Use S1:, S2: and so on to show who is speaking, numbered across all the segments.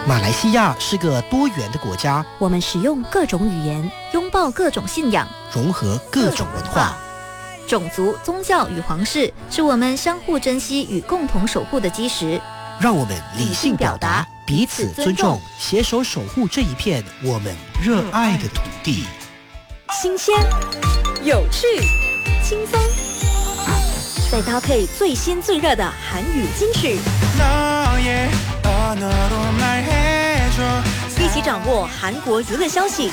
S1: 马来西亚是个多元的国家，
S2: 我们使用各种语言，拥抱各种信仰，
S1: 融合各种文化。
S2: 种族、宗教与皇室是我们相互珍惜与共同守护的基石。
S1: 让我们理性表达，彼此尊重，携手守护这一片我们热爱的土地。
S2: 新鲜、有趣、轻松，再搭配最新最热的韩语金曲，一起掌握韩国娱乐消息，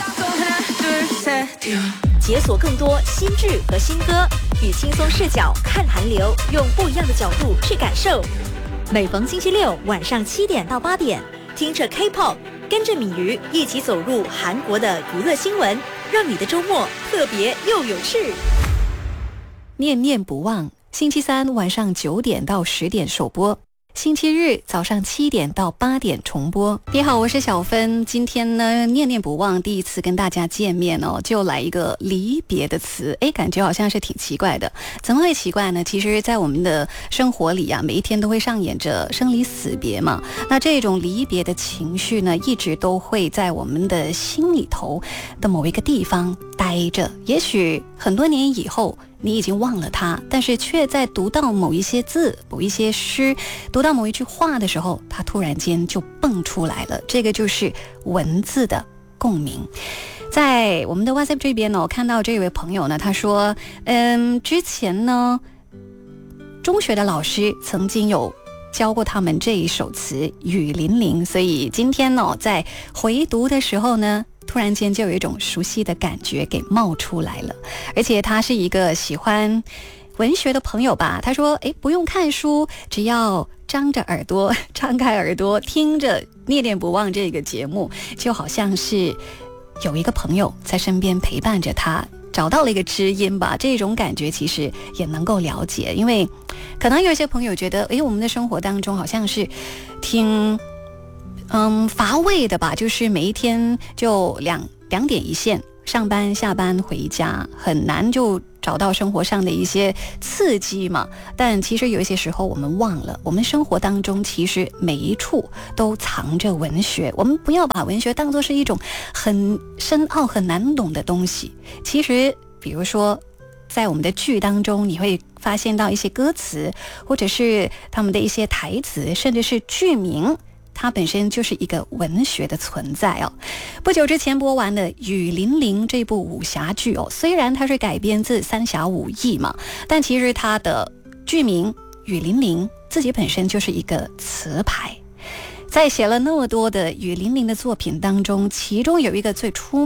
S2: 解锁更多新剧和新歌，与轻松视角看韩流，用不一样的角度去感受。每逢星期六晚上7点到8点，听着 K-pop， 跟着米鱼一起走入韩国的娱乐新闻，让你的周末特别又有趣。
S3: 念念不忘，星期三晚上9点到10点首播，星期日早上7点到8点重播。你好，我是小芬。今天呢，念念不忘第一次跟大家见面哦，就来一个离别的词。感觉好像是挺奇怪的。怎么会奇怪呢？其实在我们的生活里啊，每一天都会上演着生离死别嘛。那这种离别的情绪呢，一直都会在我们的心里头的某一个地方待着。也许很多年以后你已经忘了它，但是却在读到某一些字、某一些诗，读到某一句话的时候，它突然间就蹦出来了。这个就是文字的共鸣。在我们的 WhatsApp 这边呢，我看到这位朋友呢，他说之前呢中学的老师曾经有教过他们这一首词雨霖铃，所以今天呢在回读的时候呢，突然间就有一种熟悉的感觉给冒出来了。而且他是一个喜欢文学的朋友吧，他说不用看书，只要张着耳朵张开耳朵听着念念不忘这个节目，就好像是有一个朋友在身边陪伴着他，找到了一个知音吧。这种感觉其实也能够了解，因为可能有一些朋友觉得我们的生活当中好像是挺乏味的吧，就是每一天就两点一线，上班下班回家，很难就找到生活上的一些刺激嘛。但其实有一些时候我们忘了，我们生活当中其实每一处都藏着文学。我们不要把文学当作是一种很深奥很难懂的东西。其实比如说在我们的剧当中，你会发现到一些歌词，或者是他们的一些台词，甚至是剧名，它本身就是一个文学的存在哦。不久之前播完的《雨霖铃》这部武侠剧哦，虽然它是改编自三侠五义嘛，但其实它的剧名《雨霖铃》自己本身就是一个词牌。在写了那么多的雨霖铃的作品当中，其中有一个最出